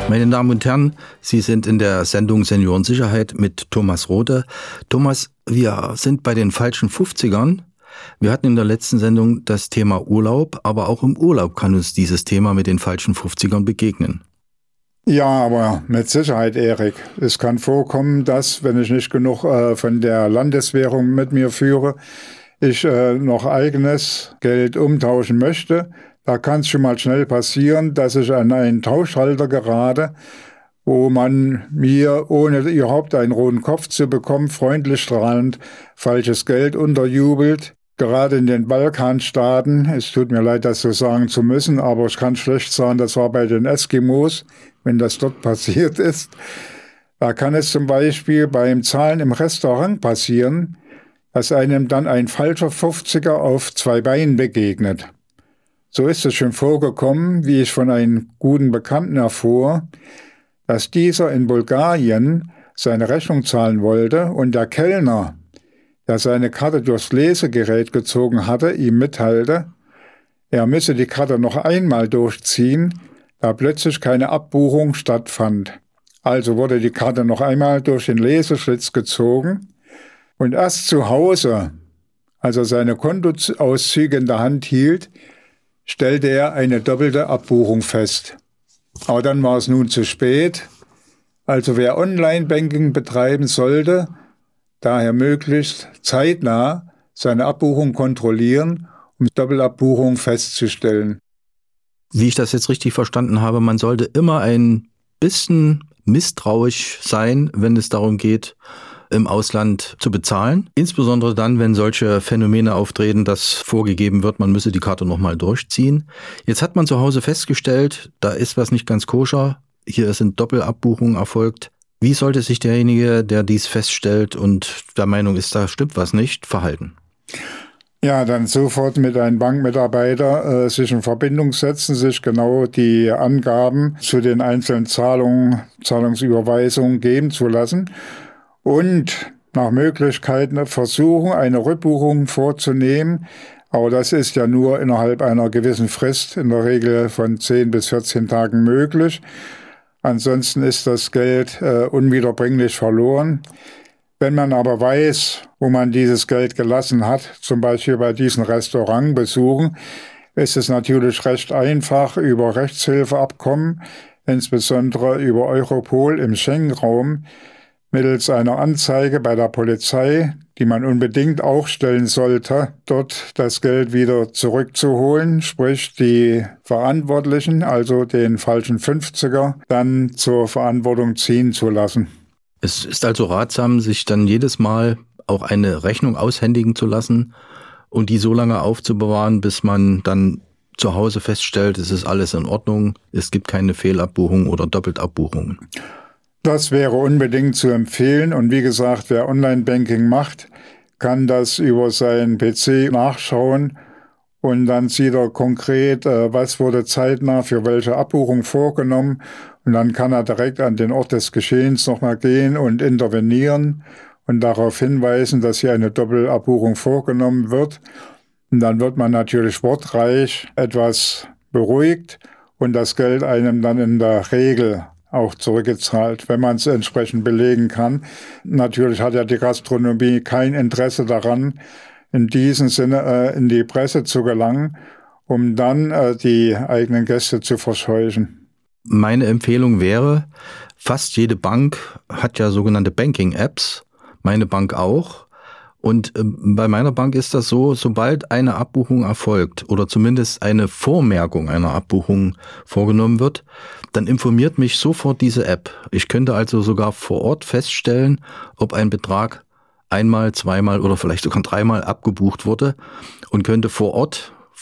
Meine Damen und Herren, Sie sind in der Sendung Seniorensicherheit mit Thomas Rothe. Thomas, wir sind bei den falschen 50ern. Wir hatten in der letzten Sendung das Thema Urlaub, aber auch im Urlaub kann uns dieses Thema mit den falschen 50ern begegnen. Ja, aber mit Sicherheit, Erik. Es kann vorkommen, dass, wenn ich nicht genug von der Landeswährung mit mir führe, ich noch eigenes Geld umtauschen möchte. Da kann es schon mal schnell passieren, dass ich an einen Tauschhalter gerate, wo man mir, ohne überhaupt einen roten Kopf zu bekommen, freundlich strahlend falsches Geld unterjubelt. Gerade in den Balkanstaaten, es tut mir leid, das so sagen zu müssen, aber ich kann schlecht sagen, das war bei den Eskimos, wenn das dort passiert ist. Da kann es zum Beispiel beim Zahlen im Restaurant passieren, dass einem dann ein falscher 50er auf 2 Beinen begegnet. So ist es schon vorgekommen, wie ich von einem guten Bekannten erfuhr, dass dieser in Bulgarien seine Rechnung zahlen wollte und der Kellner, der seine Karte durchs Lesegerät gezogen hatte, ihm mitteilte, er müsse die Karte noch einmal durchziehen, da plötzlich keine Abbuchung stattfand. Also wurde die Karte noch einmal durch den Leseschlitz gezogen und erst zu Hause, als er seine Kontoauszüge in der Hand hielt, stellte er eine doppelte Abbuchung fest. Aber dann war es nun zu spät. Also wer Online-Banking betreiben sollte, daher möglichst zeitnah seine Abbuchung kontrollieren, um Doppelabbuchung festzustellen. Wie ich das jetzt richtig verstanden habe, man sollte immer ein bisschen misstrauisch sein, wenn es darum geht, im Ausland zu bezahlen. Insbesondere dann, wenn solche Phänomene auftreten, dass vorgegeben wird, man müsse die Karte nochmal durchziehen. Jetzt hat man zu Hause festgestellt, da ist was nicht ganz koscher. Hier sind Doppelabbuchungen erfolgt. Wie sollte sich derjenige, der dies feststellt und der Meinung ist, da stimmt was nicht, verhalten? Ja, dann sofort mit einem Bankmitarbeiter sich in Verbindung setzen, sich genau die Angaben zu den einzelnen Zahlungsüberweisungen geben zu lassen und nach Möglichkeiten versuchen, eine Rückbuchung vorzunehmen. Aber das ist ja nur innerhalb einer gewissen Frist, in der Regel von 10 bis 14 Tagen möglich. Ansonsten ist das Geld unwiederbringlich verloren. Wenn man aber weiß, wo man dieses Geld gelassen hat, zum Beispiel bei diesen Restaurantbesuchen, ist es natürlich recht einfach über Rechtshilfeabkommen, insbesondere über Europol im Schengen-Raum, mittels einer Anzeige bei der Polizei, die man unbedingt auch stellen sollte, dort das Geld wieder zurückzuholen, sprich die Verantwortlichen, also den falschen 50er, dann zur Verantwortung ziehen zu lassen. Es ist also ratsam, sich dann jedes Mal auch eine Rechnung aushändigen zu lassen und die so lange aufzubewahren, bis man dann zu Hause feststellt, es ist alles in Ordnung, es gibt keine Fehlabbuchung oder Doppeltabbuchungen. Das wäre unbedingt zu empfehlen und wie gesagt, wer Online-Banking macht, kann das über seinen PC nachschauen und dann sieht er konkret, was wurde zeitnah für welche Abbuchung vorgenommen und dann kann er direkt an den Ort des Geschehens nochmal gehen und intervenieren und darauf hinweisen, dass hier eine Doppelabbuchung vorgenommen wird. Und dann wird man natürlich wortreich etwas beruhigt und das Geld einem dann in der Regel auch zurückgezahlt, wenn man es entsprechend belegen kann. Natürlich hat ja die Gastronomie kein Interesse daran, in diesem Sinne in die Presse zu gelangen, um dann die eigenen Gäste zu verscheuchen. Meine Empfehlung wäre, fast jede Bank hat ja sogenannte Banking-Apps, meine Bank auch. Und bei meiner Bank ist das so, sobald eine Abbuchung erfolgt oder zumindest eine Vormerkung einer Abbuchung vorgenommen wird, dann informiert mich sofort diese App. Ich könnte also sogar vor Ort feststellen, ob ein Betrag einmal, zweimal oder vielleicht sogar 3-mal abgebucht wurde und könnte vor Ort